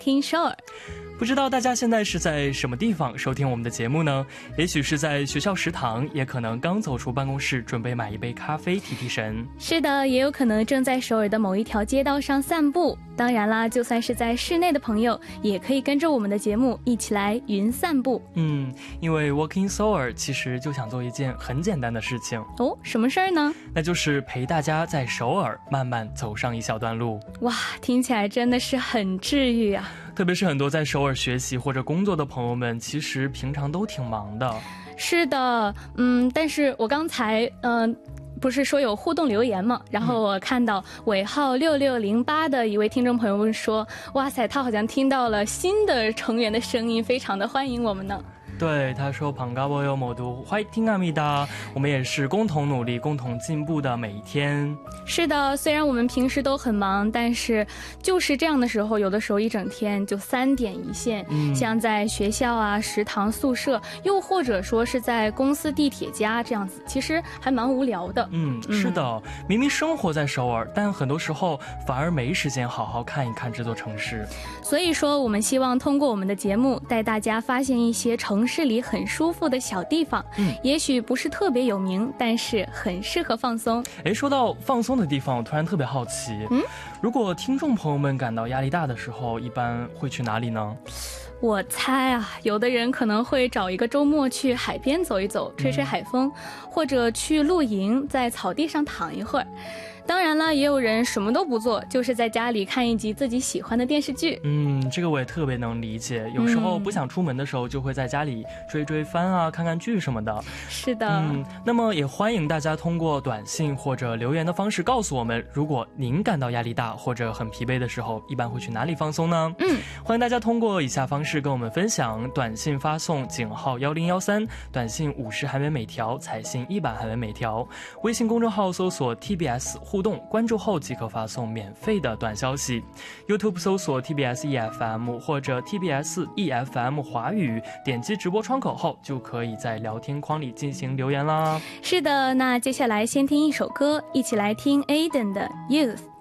Walking 首尔。 不知道大家现在是在什么地方收听我们的节目呢？也许是在学校食堂，也可能刚走出办公室准备买一杯咖啡提提神。 是的，也有可能正在首尔的某一条街道上散步。当然啦，就算是在室内的朋友也可以跟着我们的节目一起来云散步。 因为 Walking 首尔其实就想做一件很简单的事情。 哦，什么事儿呢？ 那就是陪大家在首尔慢慢走上一小段路。 哇，听起来真的是很治愈啊。 特别是很多在首尔学习或者工作的朋友们，其实平常都挺忙的。 是的，但是我刚才不是说有互动留言吗？然后我看到尾号6608的一位听众朋友说，哇塞，他好像听到了新的成员的声音，非常的欢迎我们呢。 对，他说반가워요 모두 화이팅합니다，我们也是共同努力共同进步的每一天。 是的，虽然我们平时都很忙，但是就是这样的时候，有的时候一整天就3点一线，像在学校啊、食堂、宿舍，又或者说是在公司地铁家这样子，其实还蛮无聊的。 是的，明明生活在首尔，但很多时候反而没时间好好看一看这座城市。 所以说我们希望通过我们的节目带大家发现一些城市里很舒服的小地方，也许不是特别有名，但是很适合放松。 说到放松的地方，我突然特别好奇，如果听众朋友们感到压力大的时候，一般会去哪里呢？ 我猜啊，有的人可能会找一个周末去海边走一走，吹吹海风，或者去露营，在草地上躺一会儿。当然了，也有人什么都不做，就是在家里看一集自己喜欢的电视剧。 这个我也特别能理解，有时候不想出门的时候，就会在家里追追番啊，看看剧什么的。 是的， 那么也欢迎大家通过短信或者留言的方式告诉我们，如果您感到压力大或者很疲惫的时候，一般会去哪里放松呢？欢迎大家通过以下方式跟我们分享：短信发送井号1013，短信50韩元每条，彩信100韩元每条。微信公众号搜索 TBS互动，关注后即可发送免费的短消息。 YouTube 搜索 TBS EFM 或者 TBS EFM 华语，点击直播窗口后就可以在聊天框里进行留言啦。 是的，那接下来先听一首歌，一起来听 Aiden 的 Youth。